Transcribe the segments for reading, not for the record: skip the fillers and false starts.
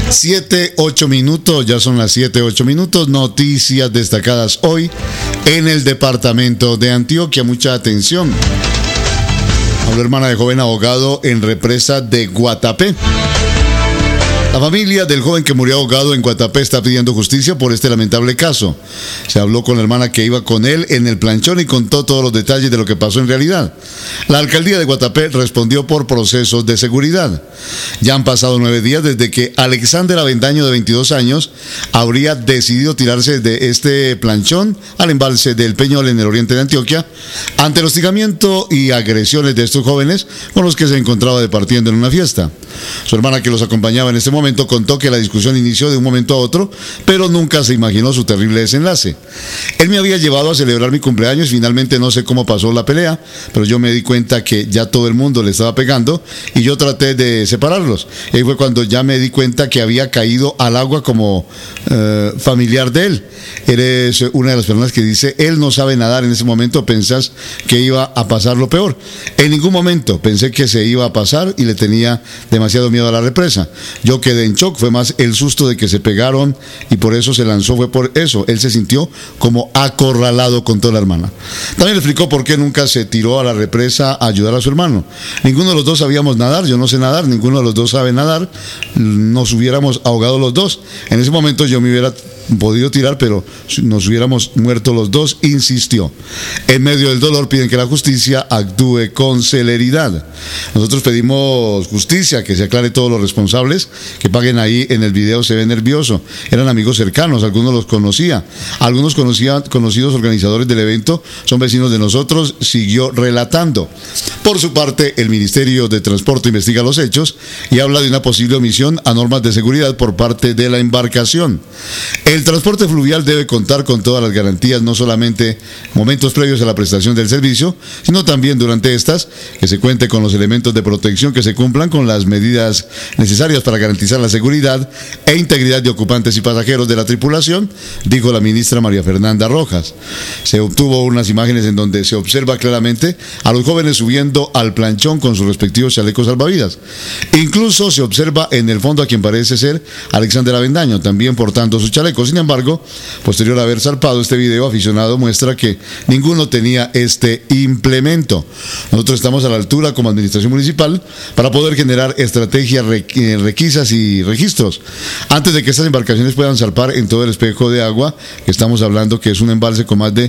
7:08, ya son las 7:08. Noticias destacadas hoy en el departamento de Antioquia. Mucha atención. Habló hermana de joven ahogado en represa de Guatapé. La familia del joven que murió ahogado en Guatapé está pidiendo justicia por este lamentable caso. Se habló con la hermana que iba con él en el planchón y contó todos los detalles de lo que pasó en realidad. La alcaldía de Guatapé respondió por procesos de seguridad. Ya han pasado 9 días desde que Alexander Avendaño, de 22 años, habría decidido tirarse de este planchón al embalse del Peñol en el oriente de Antioquia, ante el hostigamiento y agresiones de estos jóvenes con los que se encontraba departiendo en una fiesta. Su hermana, que los acompañaba en este momento, contó que la discusión inició de un momento a otro, pero nunca se imaginó su terrible desenlace. Él me había llevado a celebrar mi cumpleaños, finalmente no sé cómo pasó la pelea, pero yo me di cuenta que ya todo el mundo le estaba pegando y yo traté de separarlos. Y fue cuando ya me di cuenta que había caído al agua como familiar de él. Eres una de las personas que dice, él no sabe nadar. En ese momento pensás que iba a pasar lo peor. En ningún momento pensé que se iba a pasar y le tenía demasiado miedo a la represa. Yo quedé en shock, fue más el susto de que se pegaron y por eso se lanzó, fue por eso. Él se sintió como acorralado, contó la hermana. También le explicó por qué nunca se tiró a la represa a ayudar a su hermano. Ninguno de los dos sabíamos nadar, yo no sé nadar, ninguno de los dos sabe nadar, nos hubiéramos ahogado los dos. En ese momento yo me hubiera podido tirar, pero nos hubiéramos muerto los dos, insistió. En medio del dolor piden que la justicia actúe con celeridad. Nosotros pedimos justicia, que se aclare todos los responsables, que paguen. Ahí en el video se ve nervioso. Eran amigos cercanos, algunos los conocía, algunos conocidos organizadores del evento, son vecinos de nosotros, siguió relatando. Por su parte, el Ministerio de Transporte investiga los hechos y habla de una posible omisión a normas de seguridad por parte de la embarcación. El transporte fluvial debe contar con todas las garantías, no solamente momentos previos a la prestación del servicio, sino también durante estas, que se cuente con los elementos de protección, que se cumplan con las medidas necesarias para garantizar la seguridad e integridad de ocupantes y pasajeros de la tripulación, dijo la ministra María Fernanda Rojas. Se obtuvo unas imágenes en donde se observa claramente a los jóvenes subiendo al planchón con sus respectivos chalecos salvavidas. Incluso se observa en el fondo a quien parece ser Alexander Avendaño, también portando su chaleco. Sin embargo, posterior a haber zarpado, este video aficionado muestra que ninguno tenía este implemento. Nosotros estamos a la altura como administración municipal para poder generar estrategias, requisas y registros antes de que estas embarcaciones puedan zarpar en todo el espejo de agua, que estamos hablando que es un embalse con más de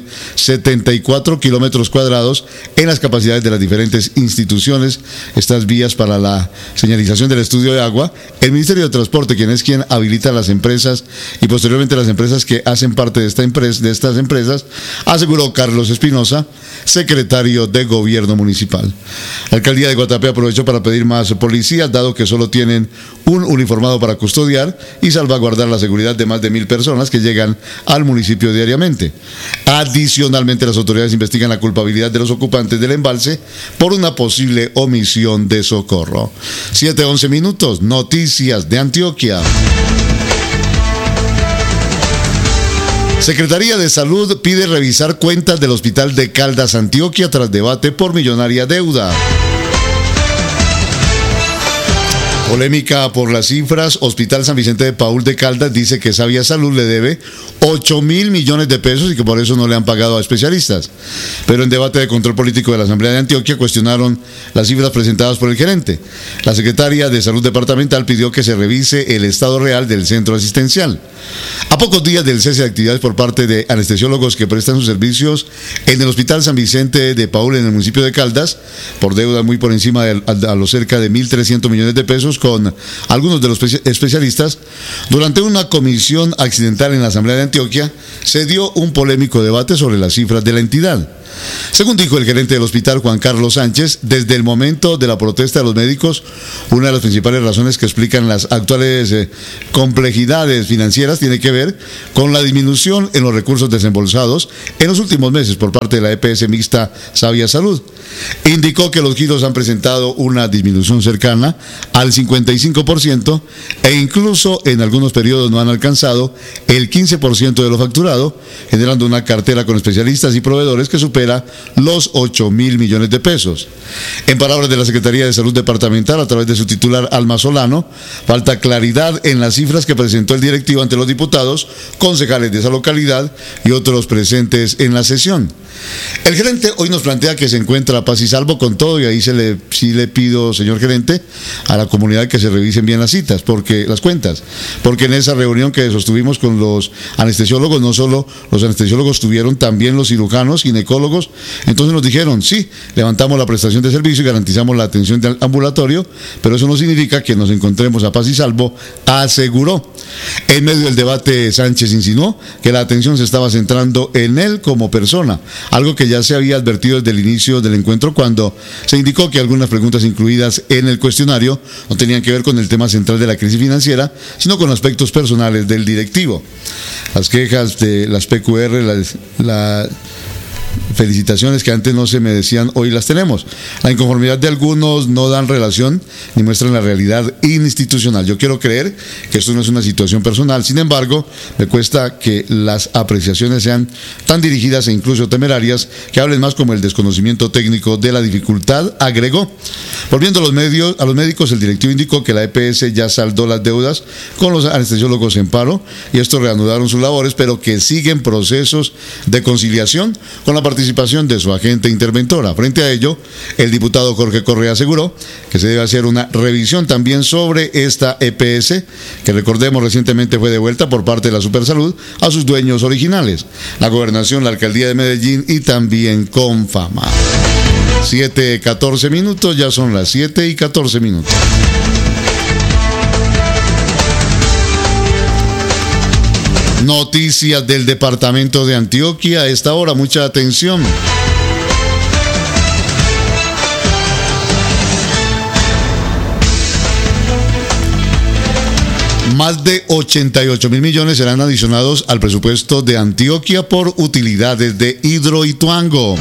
74 kilómetros cuadrados en las capacidades de las diferentes instituciones. Estas vías para la señalización del estudio de agua, el Ministerio de Transporte, quien habilita las empresas y posteriormente las empresas que hacen parte de estas empresas, aseguró Carlos Espinosa, secretario de Gobierno Municipal. La alcaldía de Guatapé aprovechó para pedir más policías, dado que solo tienen un uniformado para custodiar y salvaguardar la seguridad de más de 1,000 personas que llegan al municipio diariamente. Adicionalmente, las autoridades investigan la culpabilidad de los ocupantes del embalse por una posible omisión de socorro. 7:11, noticias de Antioquia. Secretaría de Salud pide revisar cuentas del Hospital de Caldas, Antioquia, tras debate por millonaria deuda. Polémica por las cifras. Hospital San Vicente de Paúl de Caldas dice que Sabia Salud le debe 8.000 millones de pesos y que por eso no le han pagado a especialistas. Pero en debate de control político de la Asamblea de Antioquia cuestionaron las cifras presentadas por el gerente. La secretaria de Salud Departamental pidió que se revise el estado real del centro asistencial. A pocos días del cese de actividades por parte de anestesiólogos que prestan sus servicios en el Hospital San Vicente de Paúl en el municipio de Caldas, por deuda muy por encima de a los cerca de 1.300 millones de pesos con algunos de los especialistas, durante una comisión accidental en la Asamblea de Antioquia, se dio un polémico debate sobre las cifras de la entidad. Según dijo el gerente del hospital, Juan Carlos Sánchez, desde el momento de la protesta de los médicos, una de las principales razones que explican las actuales complejidades financieras tiene que ver con la disminución en los recursos desembolsados en los últimos meses por parte de la EPS mixta Sabia Salud. Indicó que los giros han presentado una disminución cercana al 55% e incluso en algunos periodos no han alcanzado el 15% de lo facturado, generando una cartera con especialistas y proveedores que supera supera los 8.000 millones de pesos. En palabras de la Secretaría de Salud Departamental, a través de su titular Alma Solano, falta claridad en las cifras que presentó el directivo ante los diputados, concejales de esa localidad y otros presentes en la sesión. El gerente hoy nos plantea que se encuentra paz y salvo con todo, y ahí sí le pido, señor gerente, a la comunidad que se revisen bien las citas, las cuentas, porque en esa reunión que sostuvimos con los anestesiólogos, no solo los anestesiólogos, tuvieron también los cirujanos, ginecólogos. Entonces nos dijeron, sí, levantamos la prestación de servicio y garantizamos la atención del ambulatorio, pero eso no significa que nos encontremos a paz y salvo, aseguró. En medio del debate, Sánchez insinuó que la atención se estaba centrando en él como persona, algo que ya se había advertido desde el inicio del encuentro, cuando se indicó que algunas preguntas incluidas en el cuestionario no tenían que ver con el tema central de la crisis financiera, sino con aspectos personales del directivo. Las quejas de las PQR, las felicitaciones que antes no se me decían, hoy las tenemos. La inconformidad de algunos no dan relación ni muestran la realidad institucional. Yo quiero creer que esto no es una situación personal, sin embargo, me cuesta que las apreciaciones sean tan dirigidas e incluso temerarias, que hablen más como el desconocimiento técnico de la dificultad, agregó. Volviendo a los médicos, el directivo indicó que la EPS ya saldó las deudas con los anestesiólogos en paro y estos reanudaron sus labores, pero que siguen procesos de conciliación con la participación de su agente interventora. Frente a ello, el diputado Jorge Correa aseguró que se debe hacer una revisión también sobre esta EPS, que recordemos recientemente fue devuelta por parte de la Supersalud a sus dueños originales, la Gobernación, la Alcaldía de Medellín y también Confama. 7:14 minutos, ya son las 7:14 minutos. Noticias del departamento de Antioquia a esta hora, mucha atención. Más de 88.000 millones serán adicionados al presupuesto de Antioquia por utilidades de Hidroituango.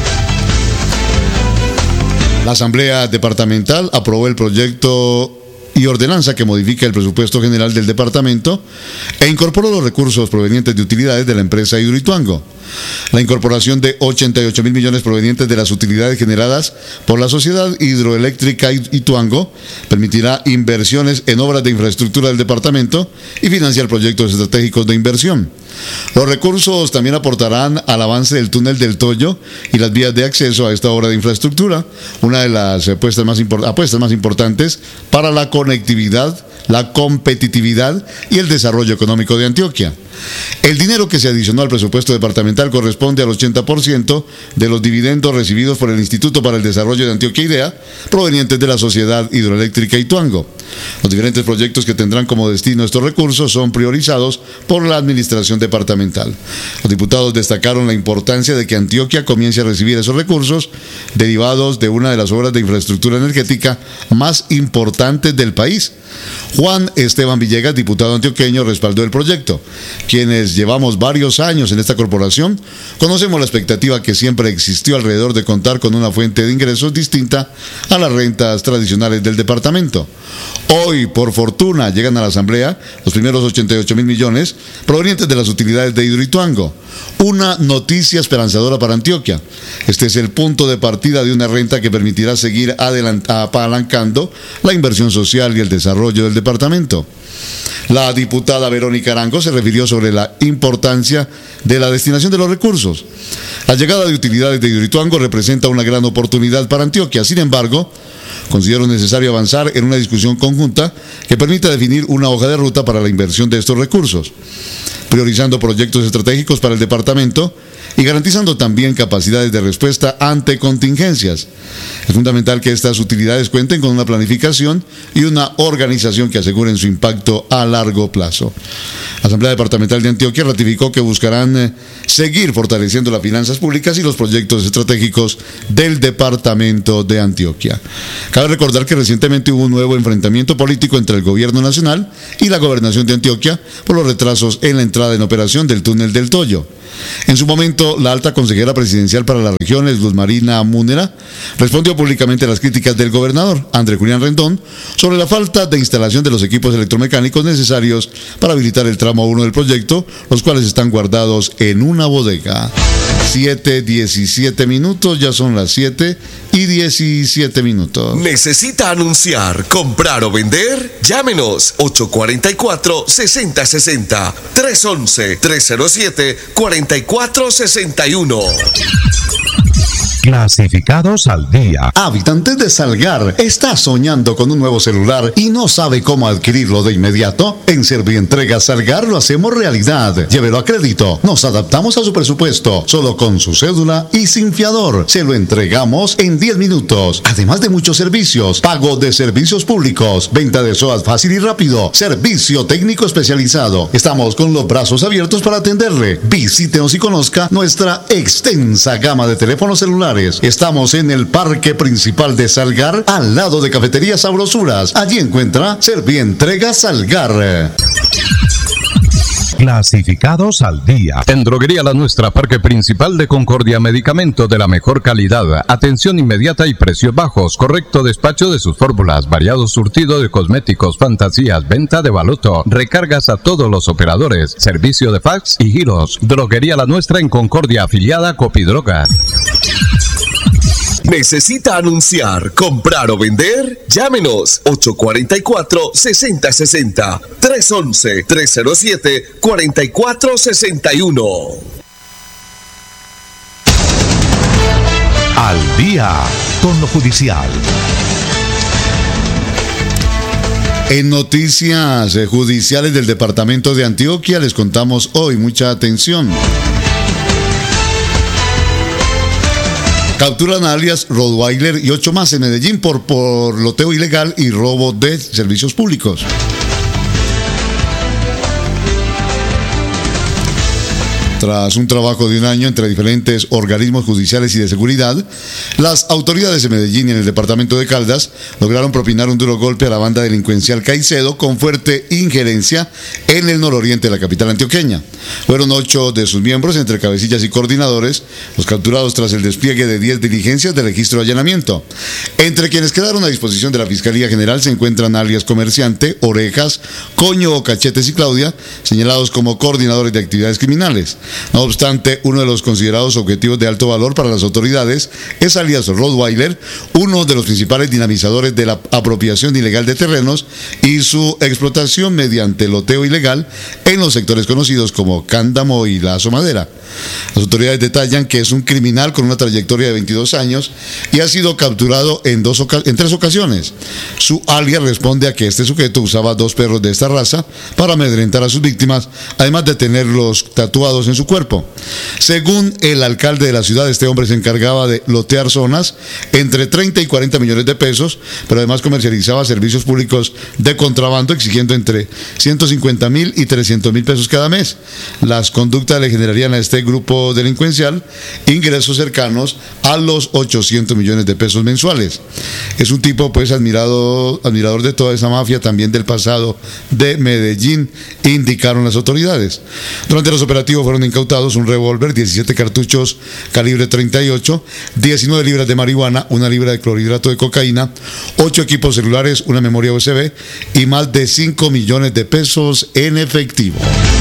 La Asamblea Departamental aprobó el proyecto y ordenanza que modifica el presupuesto general del departamento e incorporó los recursos provenientes de utilidades de la empresa Hidroituango. La incorporación de 88.000 millones provenientes de las utilidades generadas por la Sociedad Hidroeléctrica Ituango permitirá inversiones en obras de infraestructura del departamento y financiar proyectos estratégicos de inversión. Los recursos también aportarán al avance del túnel del Toyo y las vías de acceso a esta obra de infraestructura, una de las apuestas más importantes para la conectividad, la competitividad y el desarrollo económico de Antioquia. El dinero que se adicionó al presupuesto departamental corresponde al 80% de los dividendos recibidos por el Instituto para el Desarrollo de Antioquia IDEA, provenientes de la Sociedad Hidroeléctrica Ituango. Los diferentes proyectos que tendrán como destino estos recursos son priorizados por la administración departamental. Los diputados destacaron la importancia de que Antioquia comience a recibir esos recursos derivados de una de las obras de infraestructura energética más importantes del país. Juan Esteban Villegas, diputado antioqueño, respaldó el proyecto. Quienes llevamos varios años en esta corporación, conocemos la expectativa que siempre existió alrededor de contar con una fuente de ingresos distinta a las rentas tradicionales del departamento. Hoy, por fortuna, llegan a la Asamblea los primeros 88.000 millones provenientes de las utilidades de Hidroituango. Una noticia esperanzadora para Antioquia. Este es el punto de partida de una renta que permitirá seguir apalancando la inversión social y el desarrollo del departamento. La diputada Verónica Arango se refirió sobre la importancia de la destinación de los recursos. La llegada de utilidades de Hidroituango representa una gran oportunidad para Antioquia. Sin embargo, considero necesario avanzar en una discusión conjunta que permita definir una hoja de ruta para la inversión de estos recursos, priorizando proyectos estratégicos para el departamento y garantizando también capacidades de respuesta ante contingencias. Es fundamental que estas utilidades cuenten con una planificación y una organización que aseguren su impacto a largo plazo. La Asamblea Departamental de Antioquia ratificó que buscarán seguir fortaleciendo las finanzas públicas y los proyectos estratégicos del departamento de Antioquia. Cabe recordar que recientemente hubo un nuevo enfrentamiento político entre el gobierno nacional y la gobernación de Antioquia por los retrasos en la entrada entrada en operación del túnel del Toyo. En su momento, la alta consejera presidencial para las regiones, Luz Marina Múnera, respondió públicamente a las críticas del gobernador, André Julián Rendón, sobre la falta de instalación de los equipos electromecánicos necesarios para habilitar el tramo 1 del proyecto, los cuales están guardados en una bodega. 7:17, ya son las 7:17. ¿Necesita anunciar, comprar o vender? Llámenos 844-6060, 311-307-4461. Clasificados al día. Habitante de Salgar, ¿está soñando con un nuevo celular y no sabe cómo adquirirlo de inmediato? En Servientrega Salgar lo hacemos realidad. Llévelo a crédito. Nos adaptamos a su presupuesto, solo con su cédula y sin fiador. Se lo entregamos en 10 minutos. Además de muchos servicios, pago de servicios públicos, venta de SOAT fácil y rápido, servicio técnico especializado. Estamos con los brazos abiertos para atenderle. Visítenos y conozca nuestra extensa gama de teléfonos celulares. Estamos en el Parque Principal de Salgar, al lado de Cafetería Sabrosuras. Allí encuentra Servientrega Salgar. Clasificados al día. En Droguería La Nuestra, Parque Principal de Concordia, medicamento de la mejor calidad, atención inmediata y precios bajos, correcto despacho de sus fórmulas, variado surtido de cosméticos, fantasías, venta de baloto, recargas a todos los operadores, servicio de fax y giros. Droguería La Nuestra en Concordia, afiliada a Copidroga. ¿Necesita anunciar, comprar o vender? Llámenos 844-6060, 311-307-4461. Al día con lo judicial. En noticias judiciales del departamento de Antioquia les contamos hoy, mucha atención. Capturan a alias Rottweiler y 8 más en Medellín por loteo ilegal y robo de servicios públicos. Tras un trabajo de un año entre diferentes organismos judiciales y de seguridad, las autoridades de Medellín y en el departamento de Caldas lograron propinar un duro golpe a la banda delincuencial Caicedo con fuerte injerencia en el nororiente de la capital antioqueña. Fueron 8 de sus miembros, entre cabecillas y coordinadores, los capturados tras el despliegue de 10 diligencias de registro de allanamiento. Entre quienes quedaron a disposición de la Fiscalía General se encuentran alias Comerciante, Orejas, Coño, Cachetes y Claudia, señalados como coordinadores de actividades criminales. No obstante, uno de los considerados objetivos de alto valor para las autoridades es alias Rottweiler, uno de los principales dinamizadores de la apropiación ilegal de terrenos y su explotación mediante loteo ilegal en los sectores conocidos como Cándamo y Lazo Madera. Las autoridades detallan que es un criminal con una trayectoria de 22 años y ha sido capturado en 3 ocasiones. Su alias responde a que este sujeto usaba 2 perros de esta raza para amedrentar a sus víctimas, además de tenerlos tatuados en su cuerpo. Según el alcalde de la ciudad, este hombre se encargaba de lotear zonas entre 30 y 40 millones de pesos, pero además comercializaba servicios públicos de contrabando, exigiendo entre 150,000 y 300,000 pesos cada mes. Las conductas le generarían a este grupo delincuencial ingresos cercanos a los 800 millones de pesos mensuales. Es un tipo pues admirador de toda esa mafia, también del pasado de Medellín, indicaron las autoridades. Durante los operativos fueron incautados un revólver, 17 cartuchos calibre 38, 19 libras de marihuana, 1 libra de clorhidrato de cocaína, 8 equipos celulares, una memoria USB y más de 5 millones de pesos en efectivo.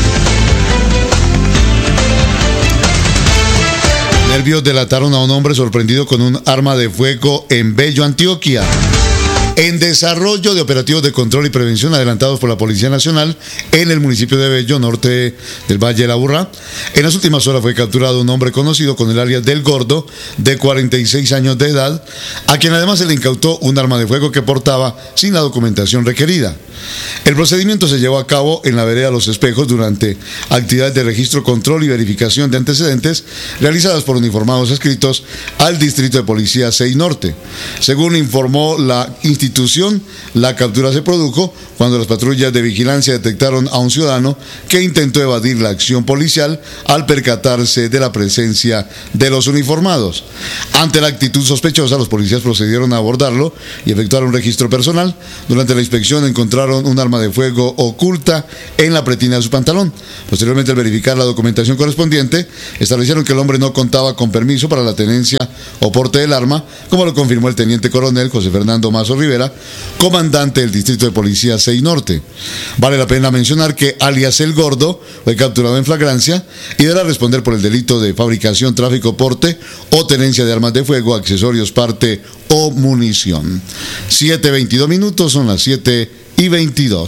Nervios delataron a un hombre sorprendido con un arma de fuego en Bello, Antioquia. En desarrollo de operativos de control y prevención adelantados por la Policía Nacional en el municipio de Bello, norte del Valle de la Aburrá, en las últimas horas fue capturado un hombre conocido con el alias del Gordo, de 46 años de edad, a quien además se le incautó un arma de fuego que portaba sin la documentación requerida. El procedimiento se llevó a cabo en la vereda Los Espejos durante actividades de registro, control y verificación de antecedentes realizadas por uniformados adscritos al Distrito de Policía 6 Norte. Según informó la institución institución. La captura se produjo cuando las patrullas de vigilancia detectaron a un ciudadano que intentó evadir la acción policial al percatarse de la presencia de los uniformados. Ante la actitud sospechosa, los policías procedieron a abordarlo y efectuaron un registro personal. Durante la inspección encontraron un arma de fuego oculta en la pretina de su pantalón. Posteriormente, al verificar la documentación correspondiente, establecieron que el hombre no contaba con permiso para la tenencia o porte del arma, como lo confirmó el teniente coronel José Fernando Mazo Rivera, comandante del Distrito de Policía 6 Norte. Vale la pena mencionar que alias El Gordo fue capturado en flagrancia y deberá responder por el delito de fabricación, tráfico, porte o tenencia de armas de fuego, accesorios, parte o munición. 7:22 minutos, son las 7:22.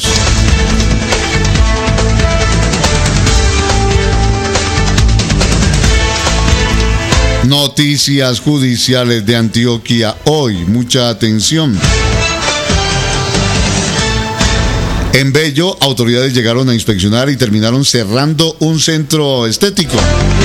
Noticias judiciales de Antioquia hoy, mucha atención. En Bello, autoridades llegaron a inspeccionar y terminaron cerrando un centro estético.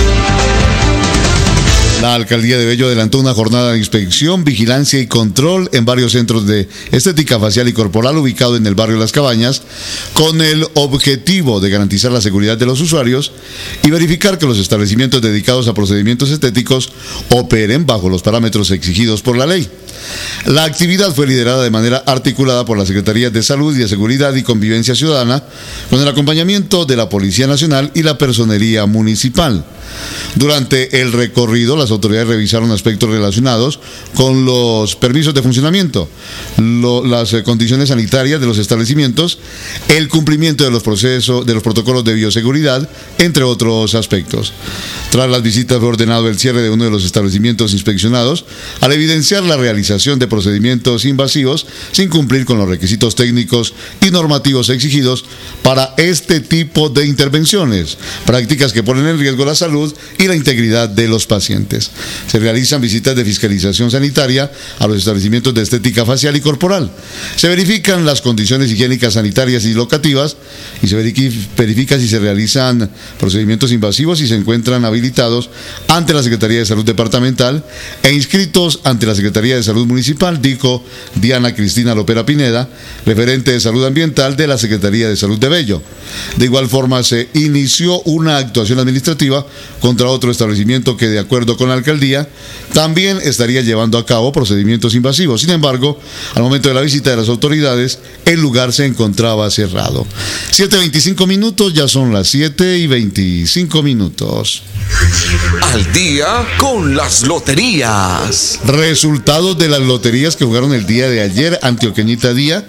La alcaldía de Bello adelantó una jornada de inspección, vigilancia y control en varios centros de estética facial y corporal ubicados en el barrio Las Cabañas, con el objetivo de garantizar la seguridad de los usuarios y verificar que los establecimientos dedicados a procedimientos estéticos operen bajo los parámetros exigidos por la ley. La actividad fue liderada de manera articulada por la Secretaría de Salud y de Seguridad y Convivencia Ciudadana, con el acompañamiento de la Policía Nacional y la Personería Municipal. Durante el recorrido, las autoridades revisaron aspectos relacionados con los permisos de funcionamiento, las condiciones sanitarias de los establecimientos, el cumplimiento de los protocolos de bioseguridad, entre otros aspectos. Tras las visitas fue ordenado el cierre de uno de los establecimientos inspeccionados, al evidenciar la realización de procedimientos invasivos sin cumplir con los requisitos técnicos y normativos exigidos para este tipo de intervenciones, prácticas que ponen en riesgo la salud y la integridad de los pacientes. Se realizan visitas de fiscalización sanitaria a los establecimientos de estética facial y corporal. Se verifican las condiciones higiénicas, sanitarias y locativas y se verifica si se realizan procedimientos invasivos y se encuentran habilitados ante la Secretaría de Salud Departamental e inscritos ante la Secretaría de Salud Municipal, dijo Diana Cristina Lopera Pineda, referente de Salud Ambiental de la Secretaría de Salud de Bello. De igual forma, se inició una actuación administrativa contra otro establecimiento que, de acuerdo con la alcaldía, también estaría llevando a cabo procedimientos invasivos. Sin embargo, al momento de la visita de las autoridades, el lugar se encontraba cerrado. 7:25 minutos, ya son las 7:25 minutos. Al día con las loterías. Resultados de las loterías que jugaron el día de ayer: Antioqueñita día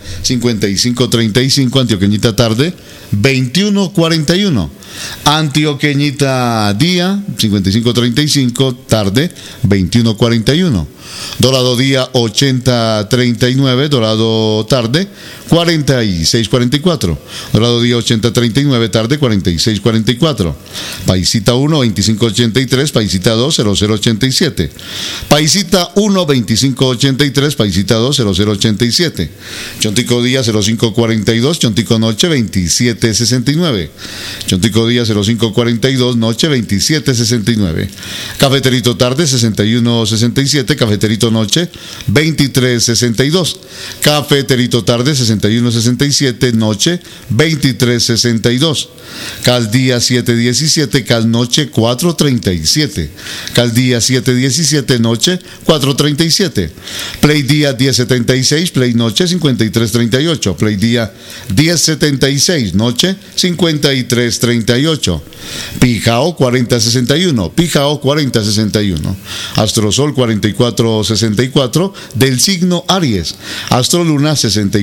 55-35, Antioqueñita tarde 21-41. Antioqueñita día 55-35, tarde 21-41. Dorado día 80-39, Dorado tarde 46-44. Dorado día 80-39, tarde 46-44. Paisita 1 25-83, Paisita 2 00-87. Paisita 1 25-83, Paisita 2 00-87. Chontico día 05-42, Chontico noche 27-69. Chontico día 05-42, noche 27-69. Cafeterito tarde 61-67, Cafeterito noche 23-62. Cafeterito tarde 61-67, noche 23-62. Cal día 7-17, Cal noche 4-37. Cal día 7-17, noche 4-37. Play día 10-76, Play noche 53-38. Play día 10-76, noche 53-38. Pijao 40-61, Pijao 40-61. Astrosol 44-64 del signo Aries. Astroluna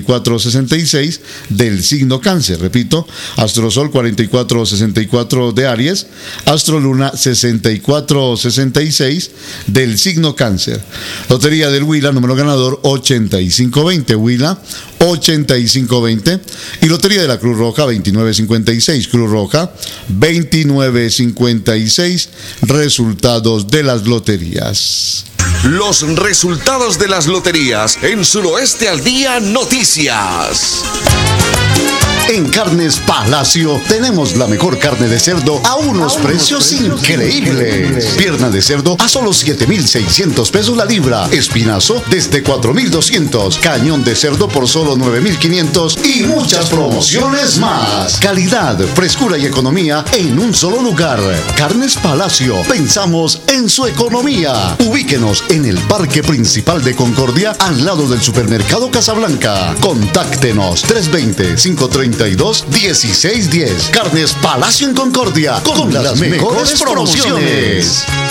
64-66 del signo Cáncer. Repito, Astrosol 44-64 de Aries, Astroluna 64-66 del signo Cáncer. Lotería del Huila, número ganador 8520, Huila 8520. Y Lotería de la Cruz Roja 2956, Cruz Roja 2956. Resultados de las loterías. Los resultados de las loterías en Suroeste al Día Noticias. En Carnes Palacio tenemos la mejor carne de cerdo a unos precios increíbles. Pierna de cerdo a solo 7,600 pesos la libra. Espinazo desde 4,200. Cañón de cerdo por solo 9,500 y muchas promociones más. Calidad, frescura y economía en un solo lugar. Carnes Palacio. Pensamos en su economía. Ubíquenos en el Parque Principal de Concordia, al lado del Supermercado Casablanca. Contáctenos 320-532-1610. Carnes Palacio en Concordia, con las mejores promociones.